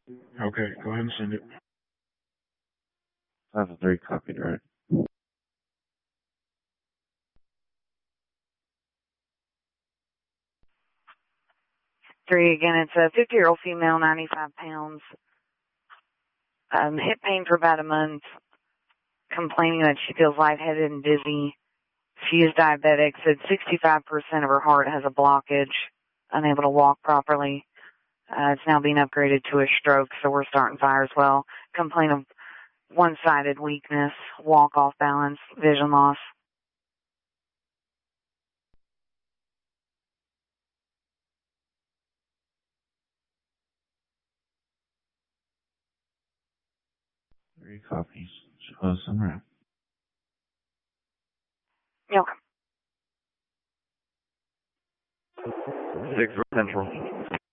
Okay, go ahead and send it. I have a 3 copied, right? Three again, it's a 50-year-old female, 95 pounds. Hip pain for about a month, complaining that she feels lightheaded and dizzy. She is diabetic, said 65% of her heart has a blockage, unable to walk properly. It's now being upgraded to a stroke, so we're starting fire as well. Complain of one-sided weakness, walk off balance, vision loss. Three copies. Show us some around. Okay. 6 Central.